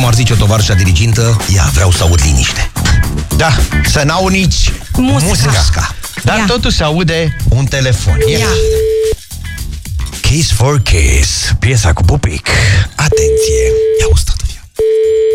Cum ar zice o tovarășa dirigintă, ia, vreau să aud liniște. Da, să n-au nici musca. Dar totuși se aude un telefon. Ia. Kiss for Kiss, piesa cu Pupic. Atenție, ia usta.